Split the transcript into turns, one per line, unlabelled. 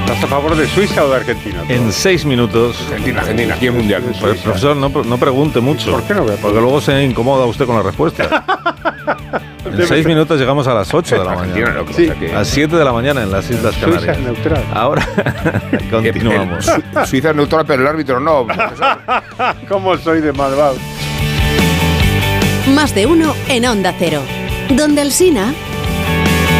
¿Estás a favor de Suiza o de Argentina?
En 6 minutos.
Argentina, aquí el mundial.
Pues, profesor, no pregunte mucho.
¿Por qué no?
Porque luego se incomoda usted con la respuesta. En 6 minutos llegamos a las 8 de la
Argentina,
mañana.
lo que
Sí.
pasa que-
A 7 de la mañana en las Islas
Suiza
Canarias.
es neutral.
Ahora continuamos.
Suiza es neutral, pero el árbitro no. Profesor.
¿Cómo soy de malvado?
Más de uno en Onda Cero. Donde Alsina.